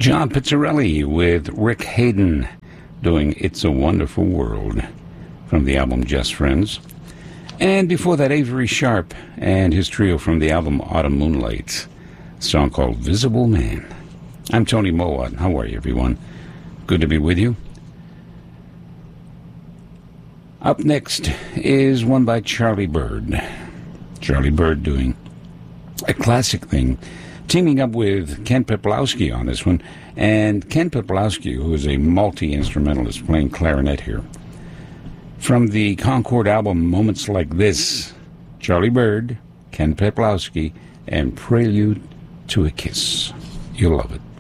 John Pizzarelli with Rick Hayden doing It's a Wonderful World from the album Just Friends. And before that, Avery Sharp and his trio from the album Autumn Moonlight, a song called Visible Man. I'm Tony Mowat. How are you, everyone? Good to be with you. Up next is one by Charlie Byrd. Charlie Byrd doing a classic thing, teaming up with Ken Peplowski on this one. And Ken Peplowski, who is a multi-instrumentalist playing clarinet here. From the Concord album Moments Like This, Charlie Byrd, Ken Peplowski, and Prelude to a Kiss. You'll love it.